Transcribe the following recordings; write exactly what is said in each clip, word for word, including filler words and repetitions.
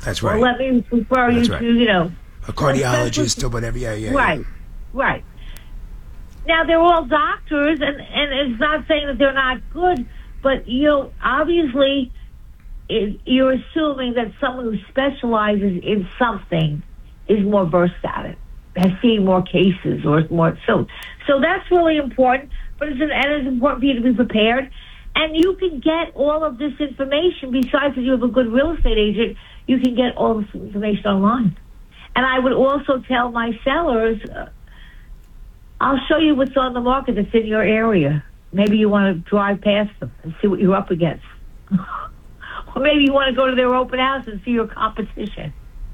That's Or right. let me refer That's you right. to, you know. A cardiologist or whatever. Yeah, yeah. Right, yeah. right. Now, they're all doctors, and, and it's not saying that they're not good, but, you know, obviously, it, you're assuming that someone who specializes in something is more versed at it, has seen more cases, or is more so. So that's really important, but it's, and it's important for you to be prepared. And you can get all of this information, besides that you have a good real estate agent, you can get all this information online. And I would also tell my sellers, uh, I'll show you what's on the market that's in your area. Maybe you want to drive past them and see what you're up against. Or maybe you want to go to their open house and see your competition.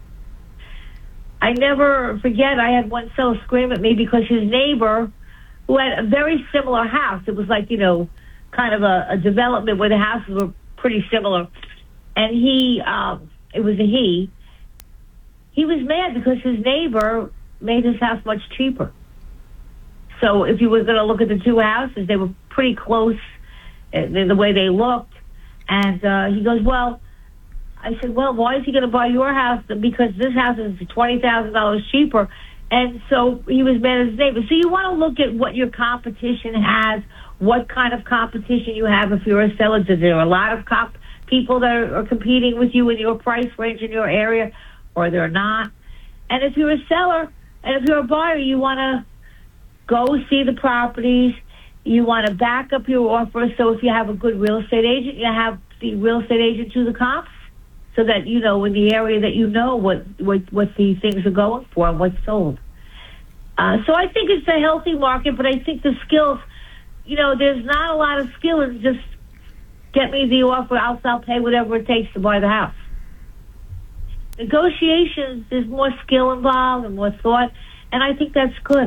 I never forget, I had one seller scream at me because his neighbor, who had a very similar house, it was like, you know, kind of a, a development where the houses were pretty similar. And he, um, it was a he, he was mad because his neighbor made his house much cheaper. So if you were going to look at the two houses, they were pretty close in the way they looked. And uh, he goes, well, I said, well, why is he going to buy your house? Because this house is twenty thousand dollars cheaper. And so he was mad at his neighbor. So you want to look at what your competition has, what kind of competition you have if you're a seller. Is there a lot of comp- people that are, are competing with you in your price range in your area, or they're not? And if you're a seller, and if you're a buyer, you want to go see the properties. You want to back up your offer. So if you have a good real estate agent, you have the real estate agent do the comps, so that you know in the area that you know what, what, what the things are going for and what's sold. Uh, so I think it's a healthy market, but I think the skills, you know, there's not a lot of skill in just get me the offer, else I'll pay whatever it takes to buy the house. Negotiations, there's more skill involved and more thought, and I think that's good.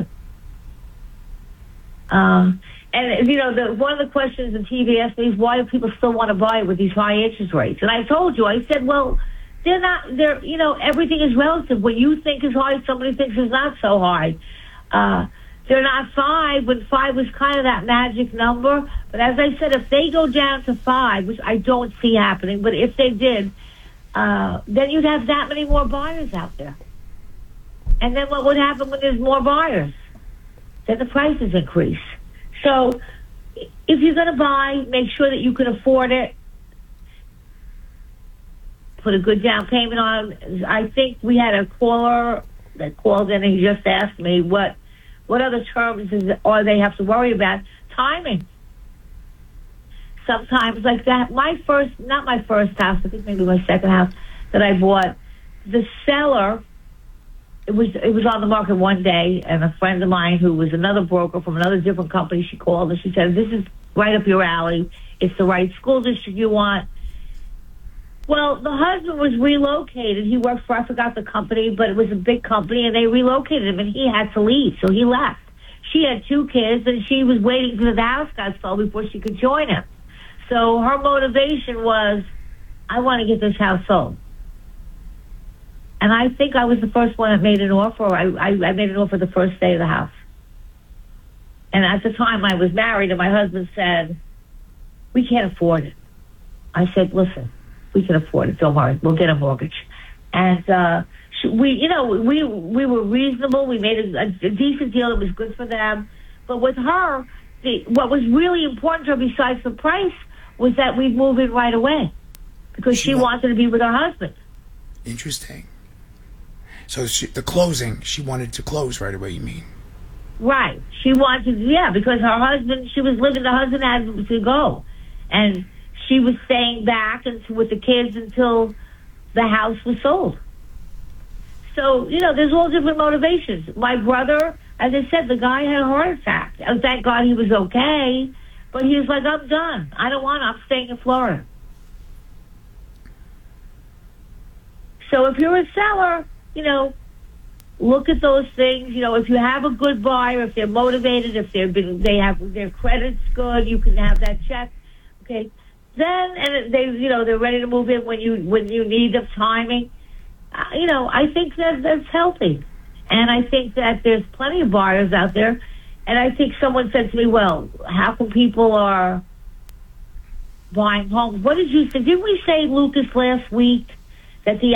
Um, and, you know, the, one of the questions in T V asked me is, why do people still want to buy it with these high interest rates? And I told you, I said, well, they're not, they're, you know, everything is relative. What you think is high, somebody thinks is not so high. Uh, they're not five, when five was kind of that magic number. But as I said, if they go down to five, which I don't see happening, but if they did, uh, then you'd have that many more buyers out there. And then what would happen when there's more buyers? Then the prices increase. So if you're going to buy, make sure that you can afford it. Put a good down payment on. I think we had a caller that called in and he just asked me what what other terms is or they have to worry about. Timing. Sometimes like that. My first, not my first house, I think maybe my second house that I bought, the seller, It was it was on the market one day, and a friend of mine who was another broker from another different company, she called and she said, this is right up your alley. It's the right school district you want. Well, the husband was relocated. He worked for, I forgot the company, but it was a big company, and they relocated him, and he had to leave, so he left. She had two kids, and she was waiting until the house got sold before she could join him. So her motivation was, I want to get this house sold. And I think I was the first one that made an offer. I, I, I made an offer the first day of the house. And at the time I was married, and my husband said, we can't afford it. I said, listen, we can afford it. Don't worry. We'll get a mortgage. And uh, we, you know, we we were reasonable. We made a, a decent deal that was good for them. But with her, the, what was really important to her besides the price was that we'd move in right away because she, she wanted to be with her husband. Interesting. So she, the closing, she wanted to close right away, you mean? Right. She wanted, yeah, because her husband, she was living, the husband had to go. And she was staying back and with the kids until the house was sold. So, you know, there's all different motivations. My brother, as I said, the guy had a heart attack. And thank God he was okay. But he was like, I'm done. I don't want to. I'm staying in Florida. So if you're a seller, you know, look at those things. You know, if you have a good buyer, if they're motivated, if they've been, they have their credit's good, you can have that check. Okay, then and they, you know, they're ready to move in when you when you need the timing. Uh, you know, I think that that's healthy, and I think that there's plenty of buyers out there. And I think someone said to me, "Well, how come people are buying homes?" What did you say? Didn't we say, Lucas, last week that the